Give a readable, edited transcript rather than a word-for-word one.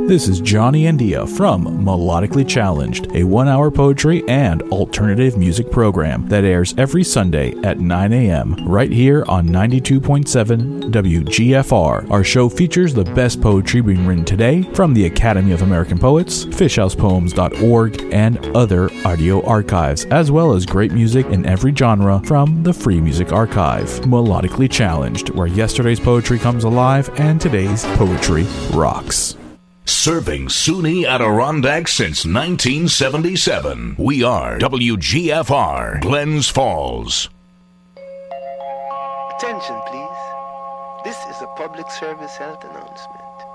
This is Johnny Andia from Melodically Challenged, a 1-hour poetry and alternative music program that airs every Sunday at 9 a.m. right here on 92.7 WGFR. Our show features the best poetry being written today from the Academy of American Poets, fishhousepoems.org, and other audio archives, as well as great music in every genre from the Free Music Archive. Melodically Challenged, where yesterday's poetry comes alive and today's poetry rocks. Serving SUNY Adirondack since 1977. We are WGFR, Glens Falls. Attention, please. This is a public service health announcement.